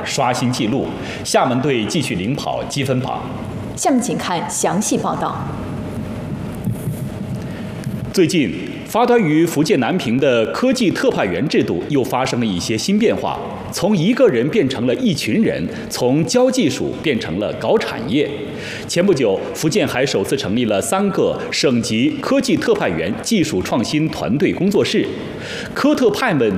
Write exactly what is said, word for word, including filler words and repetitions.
刷新纪录。厦门队继续领跑积分榜。 下面请看详细报道。 最近，发端于福建南平的科技特派员制度又发生了一些新变化，从一个人变成了一群人，从教技术变成了搞产业。前不久，福建还首次成立了三个省级科技特派员技术创新团队工作室，科特派们